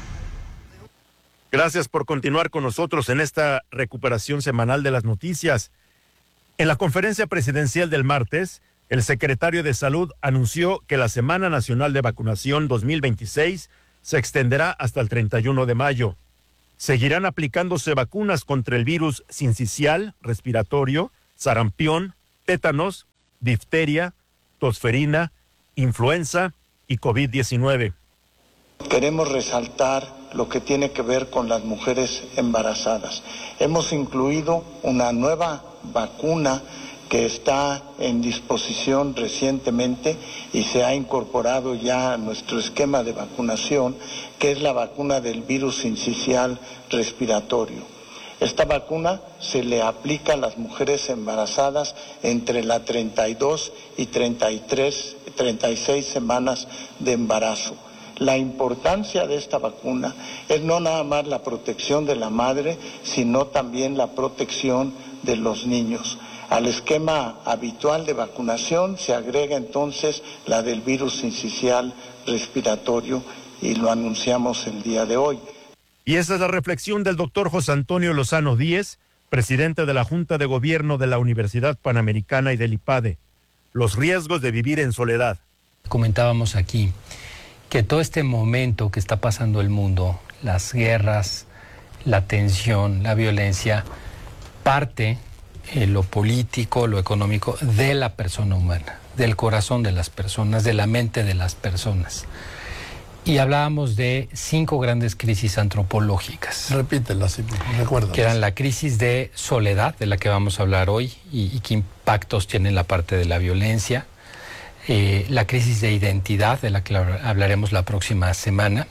Gracias por continuar con nosotros en esta recuperación semanal de las noticias. En la conferencia presidencial del martes, el secretario de Salud anunció que la Semana Nacional de Vacunación dos mil veintiséis se extenderá hasta el treinta y uno de mayo. Seguirán aplicándose vacunas contra el virus sincicial, respiratorio, sarampión, tétanos, difteria, tosferina, influenza y COVID diecinueve.
Queremos resaltar lo que tiene que ver con las mujeres embarazadas. Hemos incluido una nueva vacuna que está en disposición recientemente y se ha incorporado ya a nuestro esquema de vacunación, que es la vacuna del virus sincicial respiratorio. Esta vacuna se le aplica a las mujeres embarazadas entre las treinta y dos y treinta y tres, treinta y seis semanas de embarazo. La importancia de esta vacuna es no nada más la protección de la madre, sino también la protección de los niños. Al esquema habitual de vacunación se agrega entonces la del virus sincicial respiratorio y lo anunciamos el día de hoy.
Y esa es la reflexión del doctor José Antonio Lozano Díez, presidente de la Junta de Gobierno de la Universidad Panamericana y del IPADE. Los riesgos de vivir en soledad.
Comentábamos aquí que todo este momento que está pasando el mundo, las guerras, la tensión, la violencia, parte eh, lo político, lo económico de la persona humana, del corazón de las personas, de la mente de las personas. Y hablábamos de cinco grandes crisis antropológicas.
Repítelas, sí, recuerdo.
Que eran la crisis de soledad, de la que vamos a hablar hoy, y, y qué impactos tiene la parte de la violencia. Eh, la crisis de identidad, de la que hablaremos la próxima semana.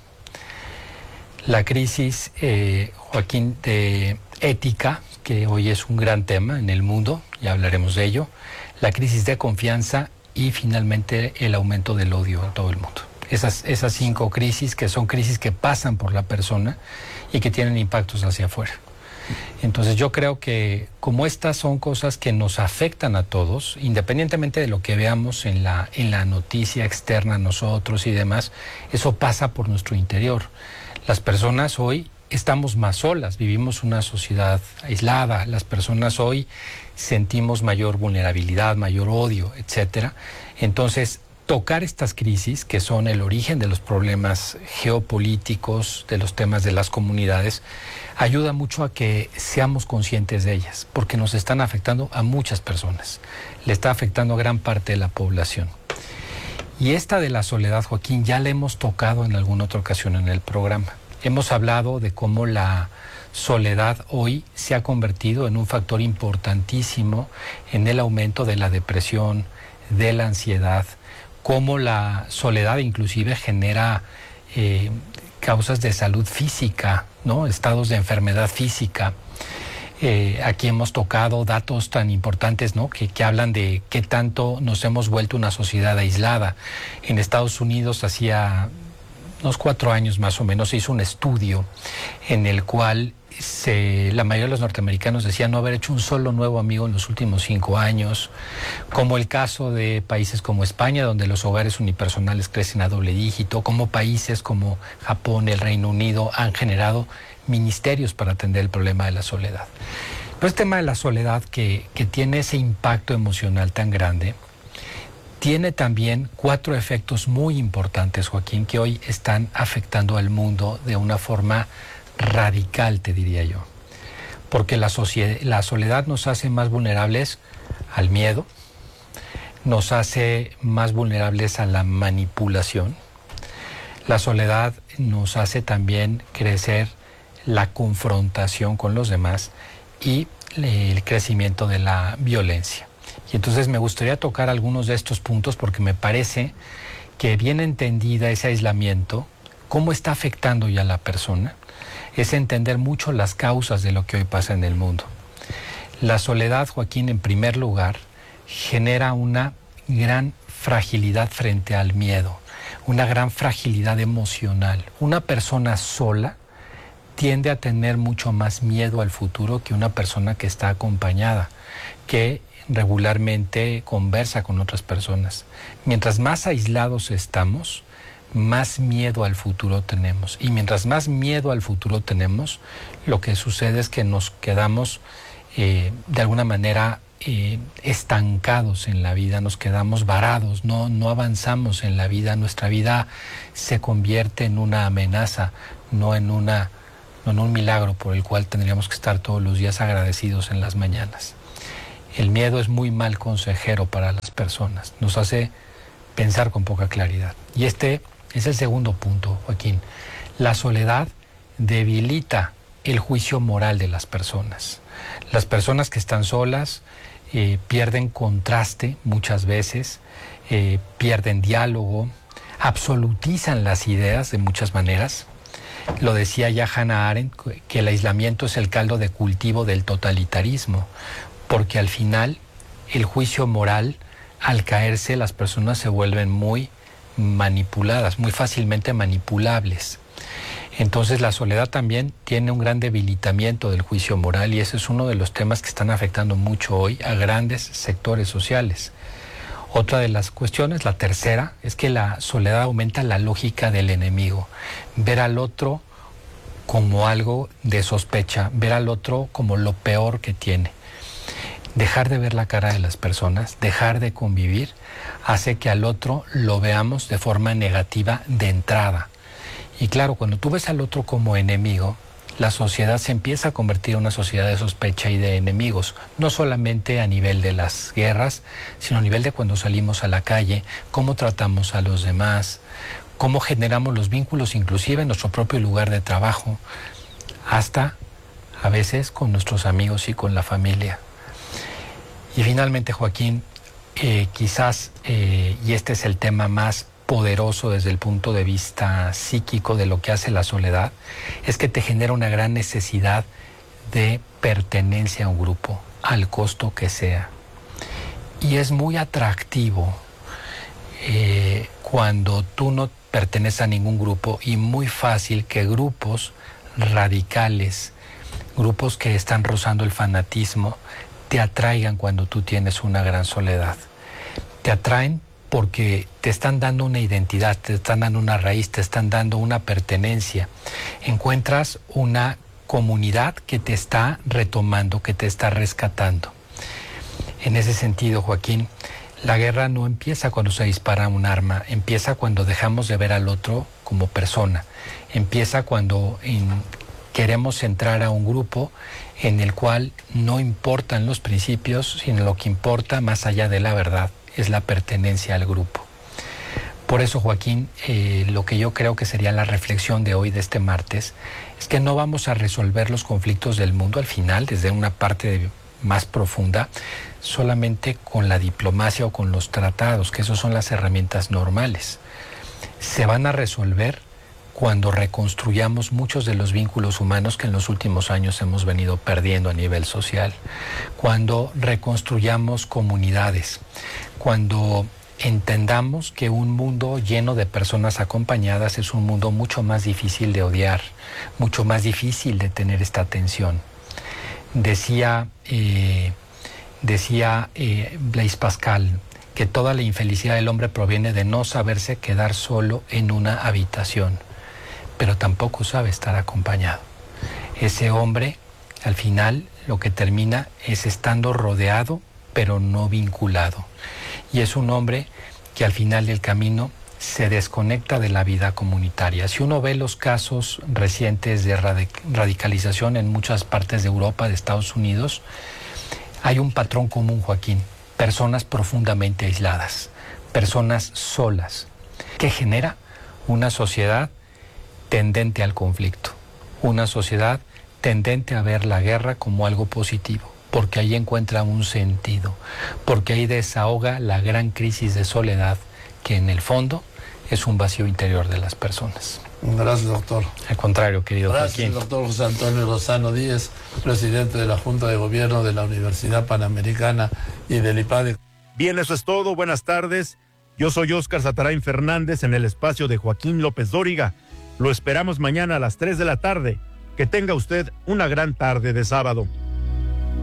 La crisis, eh, Joaquín, de ética, que hoy es un gran tema en el mundo, ya hablaremos de ello. La crisis de confianza y finalmente el aumento del odio en todo el mundo. Esas, esas cinco crisis que son crisis que pasan por la persona y que tienen impactos hacia afuera. Entonces yo creo que como estas son cosas que nos afectan a todos, independientemente de lo que veamos en la, en la noticia externa a nosotros y demás, eso pasa por nuestro interior. Las personas hoy estamos más solas, vivimos una sociedad aislada, las personas hoy sentimos mayor vulnerabilidad, mayor odio, etcétera. Entonces, tocar estas crisis, que son el origen de los problemas geopolíticos, de los temas de las comunidades, ayuda mucho a que seamos conscientes de ellas, porque nos están afectando a muchas personas, le está afectando a gran parte de la población. Y esta de la soledad, Joaquín, ya la hemos tocado en alguna otra ocasión en el programa. Hemos hablado de cómo la soledad hoy se ha convertido en un factor importantísimo en el aumento de la depresión, de la ansiedad, cómo la soledad inclusive genera eh, causas de salud física, ¿no? Estados de enfermedad física. Eh, aquí hemos tocado datos tan importantes, ¿no? que, que hablan de qué tanto nos hemos vuelto una sociedad aislada. En Estados Unidos hacía unos cuatro años más o menos se hizo un estudio en el cual Se, la mayoría de los norteamericanos decían no haber hecho un solo nuevo amigo en los últimos cinco años, como el caso de países como España, donde los hogares unipersonales crecen a doble dígito, como países como Japón, el Reino Unido, han generado ministerios para atender el problema de la soledad. Pero este tema de la soledad, que, que tiene ese impacto emocional tan grande, tiene también cuatro efectos muy importantes, Joaquín, que hoy están afectando al mundo de una forma radical, te diría yo, porque la, sociedad, la soledad nos hace más vulnerables al miedo, nos hace más vulnerables a la manipulación, la soledad nos hace también crecer la confrontación con los demás y el crecimiento de la violencia. Y entonces me gustaría tocar algunos de estos puntos porque me parece que bien entendida ese aislamiento, cómo está afectando ya a la persona, es entender mucho las causas de lo que hoy pasa en el mundo. La soledad, Joaquín, en primer lugar, genera una gran fragilidad frente al miedo, una gran fragilidad emocional. Una persona sola tiende a tener mucho más miedo al futuro que una persona que está acompañada, que regularmente conversa con otras personas. Mientras más aislados estamos, más miedo al futuro tenemos. Y mientras más miedo al futuro tenemos, lo que sucede es que nos quedamos eh, de alguna manera eh, estancados en la vida, nos quedamos varados, no, no avanzamos en la vida. Nuestra vida se convierte en una amenaza, no en una, no en un milagro por el cual tendríamos que estar todos los días agradecidos en las mañanas. El miedo es muy mal consejero para las personas, nos hace pensar con poca claridad. Y este es el segundo punto, Joaquín. La soledad debilita el juicio moral de las personas. Las personas que están solas eh, pierden contraste muchas veces, eh, pierden diálogo, absolutizan las ideas de muchas maneras. Lo decía ya Hannah Arendt, que el aislamiento es el caldo de cultivo del totalitarismo, porque al final el juicio moral, al caerse, las personas se vuelven muy manipuladas, muy fácilmente manipulables. Entonces la soledad también tiene un gran debilitamiento del juicio moral y ese es uno de los temas que están afectando mucho hoy a grandes sectores sociales. Otra de las cuestiones, la tercera, es que la soledad aumenta la lógica del enemigo. Ver al otro como algo de sospecha, ver al otro como lo peor que tiene. Dejar de ver la cara de las personas, dejar de convivir, hace que al otro lo veamos de forma negativa de entrada. Y claro, cuando tú ves al otro como enemigo, la sociedad se empieza a convertir en una sociedad de sospecha y de enemigos, no solamente a nivel de las guerras, sino a nivel de cuando salimos a la calle, cómo tratamos a los demás, cómo generamos los vínculos inclusive en nuestro propio lugar de trabajo, hasta a veces con nuestros amigos y con la familia. Y finalmente, Joaquín, eh, quizás, eh, y este es el tema más poderoso desde el punto de vista psíquico de lo que hace la soledad, es que te genera una gran necesidad de pertenencia a un grupo, al costo que sea. Y es muy atractivo eh, cuando tú no perteneces a ningún grupo y muy fácil que grupos radicales, grupos que están rozando el fanatismo, te atraigan cuando tú tienes una gran soledad. Te atraen porque te están dando una identidad, te están dando una raíz, te están dando una pertenencia. Encuentras una comunidad que te está retomando, que te está rescatando. En ese sentido, Joaquín, la guerra no empieza cuando se dispara un arma, empieza cuando dejamos de ver al otro como persona, empieza cuando en, queremos entrar a un grupo en el cual no importan los principios, sino lo que importa más allá de la verdad es la pertenencia al grupo. Por eso, Joaquín, eh, lo que yo creo que sería la reflexión de hoy, de este martes, es que no vamos a resolver los conflictos del mundo al final, desde una parte más profunda, solamente con la diplomacia o con los tratados, que esas son las herramientas normales. Se van a resolver cuando reconstruyamos muchos de los vínculos humanos que en los últimos años hemos venido perdiendo a nivel social, cuando reconstruyamos comunidades, cuando entendamos que un mundo lleno de personas acompañadas es un mundo mucho más difícil de odiar, mucho más difícil de tener esta tensión. Decía, eh, decía eh, Blaise Pascal que toda la infelicidad del hombre proviene de no saberse quedar solo en una habitación, pero tampoco sabe estar acompañado. Ese hombre, al final, lo que termina es estando rodeado, pero no vinculado. Y es un hombre que al final del camino se desconecta de la vida comunitaria. Si uno ve los casos recientes de radicalización en muchas partes de Europa, de Estados Unidos, hay un patrón común, Joaquín: personas profundamente aisladas, personas solas, que genera una sociedad tendente al conflicto, una sociedad tendente a ver la guerra como algo positivo, porque ahí encuentra un sentido, porque ahí desahoga la gran crisis de soledad que en el fondo es un vacío interior de las personas.
Gracias, doctor.
Al contrario, querido
Gracias,
Joaquín.
doctor José Antonio Lozano Díez, presidente de la Junta de Gobierno de la Universidad Panamericana y del I P A D E.
Bien, eso es todo. Buenas tardes. Yo soy Óscar Satarain Fernández en el espacio de Joaquín López Dóriga. Lo esperamos mañana a las tres de la tarde. Que tenga usted una gran tarde de sábado.